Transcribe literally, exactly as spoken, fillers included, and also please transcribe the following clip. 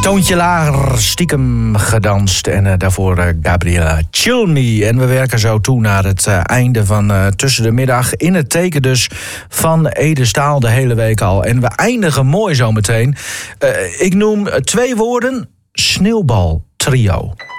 Toontje lager, stiekem gedanst. En uh, daarvoor uh, Gabriella Chill Me. En we werken zo toe naar het uh, einde van uh, Tussen de Middag. In het teken dus van Ede Staal de hele week al. En we eindigen mooi zo meteen. Uh, ik noem twee woorden. Sneeuwbal trio.